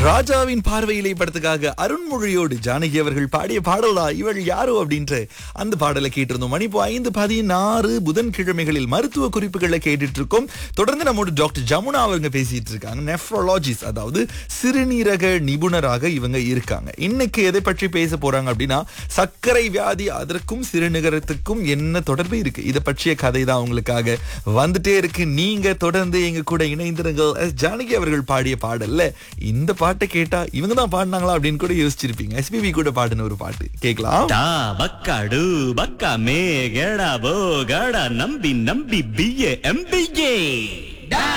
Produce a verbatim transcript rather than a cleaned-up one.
ராஜாவின் பார்வையிலே படத்துக்காக அருண்மொழியோடு ஜானகி அவர்கள் பாடிய பாடலா இவள் யாரோ அப்படின்ற அந்த பாடலை கேட்டிருந்தோம். மணி இப்போ ஐந்து பதினாறு புதன்கிழமைகளில் மருத்துவ குறிப்புகளை கேட்டுட்டு இருக்கோம். தொடர்ந்து நம்மோட டாக்டர் ஜமுனா அவங்க பேசிட்டு இருக்காங்க. நெஃப்ரோலாஜிஸ்ட், அதாவது சிறுநீரக நிபுணராக இவங்க இருக்காங்க. இன்னைக்கு எதை பற்றி பேச போறாங்க அப்படின்னா, சர்க்கரை வியாதி அதற்கும் சிறுநீரகத்துக்கும் என்ன தொடர்பு இருக்கு, இதை பற்றிய கதை தான் உங்களுக்காக வந்துட்டே இருக்கு. நீங்க தொடர்ந்து எங்க கூட இணைந்திருங்கள். எஸ் ஜானகி அவர்கள் பாடிய பாடல்ல இந்த பாட்டை கேட்டா இவங்க தான் பாடினாங்களா அப்படின்னு கூட யோசிச்சிருப்பீங்க. எஸ்பிபி கூட பாடின ஒரு பாட்டு கேட்கலாம். டா பக்காடு பக்கா மே கேடா போ கேடா நம்பி நம்பி பிஏ எம்பிஏ